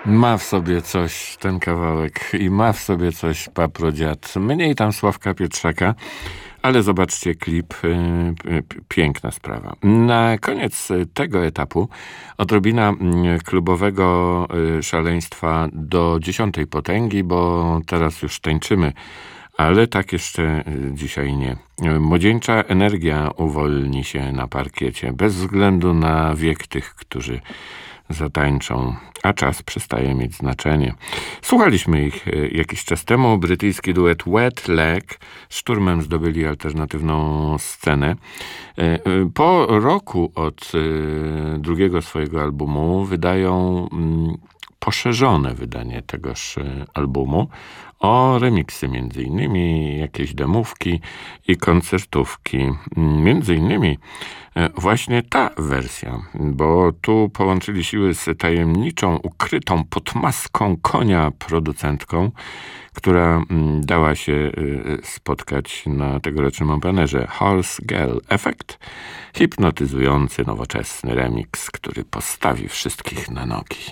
Ma w sobie coś ten kawałek i ma w sobie coś Paprodziad. Mniej tam Sławka Pietrzaka, ale zobaczcie klip, piękna sprawa. Na koniec tego etapu odrobina klubowego szaleństwa do 10. potęgi, bo teraz już tańczymy, ale tak jeszcze dzisiaj nie. Młodzieńcza energia uwolni się na parkiecie, bez względu na wiek tych, którzy zatańczą, a czas przestaje mieć znaczenie. Słuchaliśmy ich jakiś czas temu. Brytyjski duet Wet Leg szturmem zdobyli alternatywną scenę. Po roku od drugiego swojego albumu wydają poszerzone wydanie tegoż albumu o remiksy, między innymi jakieś demówki i koncertówki. Między innymi właśnie ta wersja, bo tu połączyli siły z tajemniczą, ukrytą pod maską konia producentką, która dała się spotkać na tegorocznym openerze. Horse Girl Effect, hipnotyzujący, nowoczesny remiks, który postawi wszystkich na nogi.